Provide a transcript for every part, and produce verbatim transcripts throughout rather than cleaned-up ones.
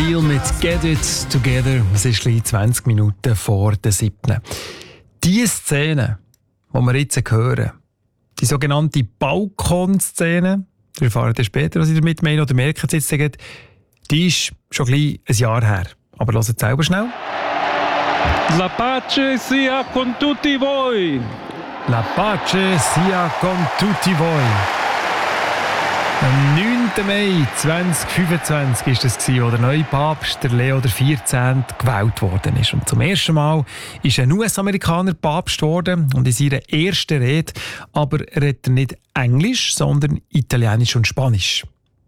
Seal mit Get It Together. Es ist gleich zwanzig Minuten vor der siebten. Die Szene, die wir jetzt hören, die sogenannte Balkonszene, wir erfahren dann später, was ich damit meine, oder merken es jetzt, die ist schon gleich ein Jahr her. Aber hört selber schnell. La pace sia con tutti voi. La pace sia con tutti voi. Am neunten Mai zweitausendfünfundzwanzig war das, wo der neue Papst, der Leo der vierzehnte, gewählt worden ist. Und zum ersten Mal ist ein U S-Amerikaner Papst geworden. Und in seiner ersten Rede aber redet er nicht Englisch, sondern Italienisch und Spanisch.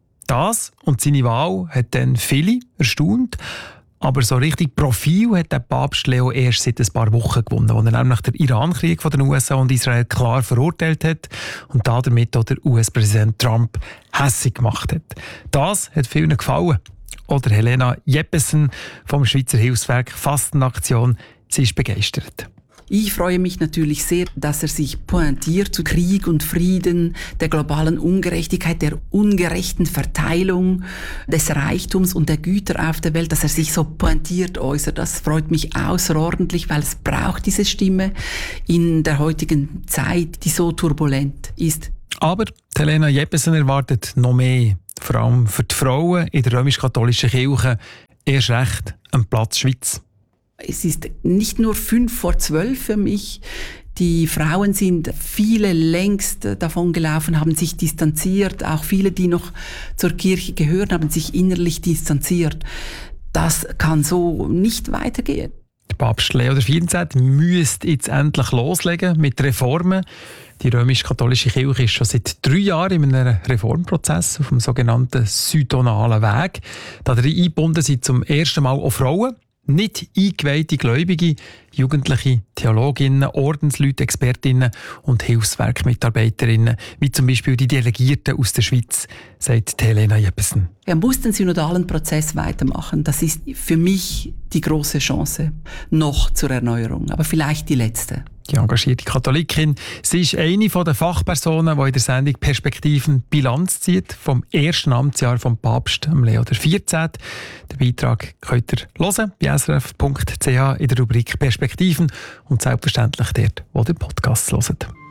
Das und seine Wahl hat dann viele erstaunt. Aber so richtig Profil hat der Papst Leo erst seit ein paar Wochen gewonnen, als er nämlich den Iran-Krieg von den U S A und Israel klar verurteilt hat und damit auch der U S-Präsident Trump hässig gemacht hat. Das hat vielen gefallen. Oder Helena Jeppesen vom Schweizer Hilfswerk Fastenaktion, sie ist begeistert. Ich freue mich natürlich sehr, dass er sich pointiert zu Krieg und Frieden, der globalen Ungerechtigkeit, der ungerechten Verteilung des Reichtums und der Güter auf der Welt, dass er sich so pointiert äußert. Das freut mich außerordentlich, weil es braucht diese Stimme in der heutigen Zeit, die so turbulent ist. Aber Helena Jeppesen erwartet noch mehr, vor allem für die Frauen in der römisch-katholischen Kirche, erst recht am Platz Schweiz. Es ist nicht nur fünf vor zwölf für mich. Die Frauen sind viele längst davon gelaufen, haben sich distanziert. Auch viele, die noch zur Kirche gehören, haben sich innerlich distanziert. Das kann so nicht weitergehen. Der Papst Leo der vierzehnte müsste jetzt endlich loslegen mit Reformen. Die römisch-katholische Kirche ist schon seit drei Jahren in einem Reformprozess auf dem sogenannten synodalen Weg. Darin eingebunden sind zum ersten Mal auch Frauen. Nicht eingeweihte Gläubige, Jugendliche, Theologinnen, Ordensleute, Expertinnen und Hilfswerkmitarbeiterinnen, wie zum Beispiel die Delegierten aus der Schweiz, sagt Helena Jeppesen. Er muss den synodalen Prozess weitermachen. Das ist für mich die große Chance noch zur Erneuerung, aber vielleicht die letzte. Die engagierte Katholikin, sie ist eine der Fachpersonen, die in der Sendung Perspektiven Bilanz zieht vom ersten Amtsjahr vom Papst Leo der vierzehnte. Den Beitrag könnt ihr hören bei s r f punkt c h in der Rubrik Perspektiven und selbstverständlich dort, wo ihr Podcasts hört.